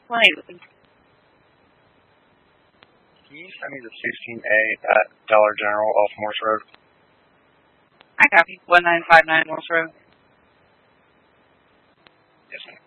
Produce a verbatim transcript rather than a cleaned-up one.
one eighty. Can you send me the sixteen A at Dollar General off Morse Road? I copy. one nine five nine Morse Road. Yes, ma'am.